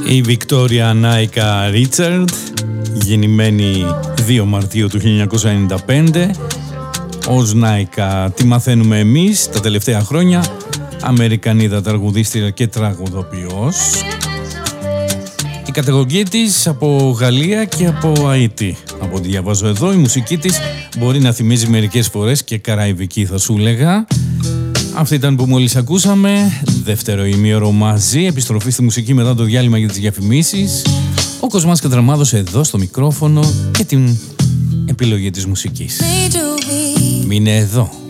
Η Βικτόρια Νάικα Ρίτσαρντ, γεννημένη 2 Μαρτίου του 1995. Ως Νάικα τη μαθαίνουμε εμείς τα τελευταία χρόνια. Αμερικανίδα τραγουδίστρια και τραγουδοποιός. Η καταγωγή της από Γαλλία και από Αϊτή. Από ό,τι διαβάζω εδώ, η μουσική της μπορεί να θυμίζει μερικές φορές και καραϊβική, θα σου έλεγα. Αυτή ήταν που μόλις ακούσαμε. Δεύτερο ημίωρο μαζί. Επιστροφή στη μουσική μετά το διάλειμμα για τις διαφημίσεις. Ο Κοσμάς Κατραμάδος εδώ στο μικρόφωνο και την επιλογή της μουσικής. Μείνε εδώ.